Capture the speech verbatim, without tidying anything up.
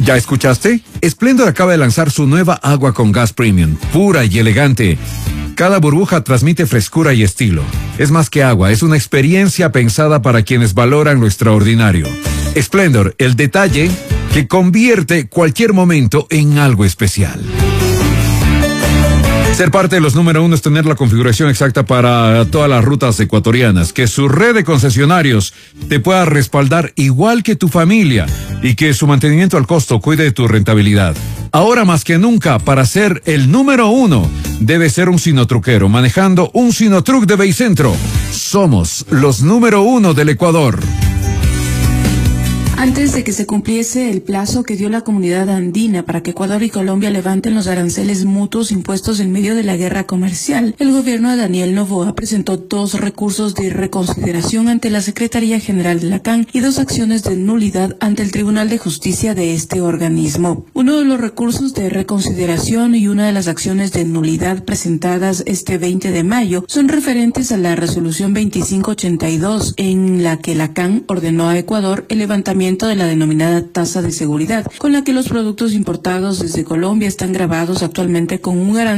¿Ya escuchaste? Splendor acaba de lanzar su nueva agua con gas premium, pura y elegante. Cada burbuja transmite frescura y estilo. Es más que agua, es una experiencia pensada para quienes valoran lo extraordinario. Splendor, el detalle que convierte cualquier momento en algo especial. Ser parte de los número uno es tener la configuración exacta para todas las rutas ecuatorianas, que su red de concesionarios te pueda respaldar igual que tu familia y que su mantenimiento al costo cuide de tu rentabilidad. Ahora más que nunca, para ser el número uno, debe ser un sinotruquero manejando un sinotruc de Beicentro. Somos los número uno del Ecuador. Antes de que se cumpliese el plazo que dio la comunidad andina para que Ecuador y Colombia levanten los aranceles mutuos impuestos en medio de la guerra comercial, el gobierno de Daniel Noboa presentó dos recursos de reconsideración ante la Secretaría General de la C A N y dos acciones de nulidad ante el Tribunal de Justicia de este organismo. Uno de los recursos de reconsideración y una de las acciones de nulidad presentadas este veinte de mayo son referentes a la resolución veinticinco ochenta y dos, en la que la C A N ordenó a Ecuador el levantamiento de la denominada tasa de seguridad, con la que los productos importados desde Colombia están gravados actualmente con un arancel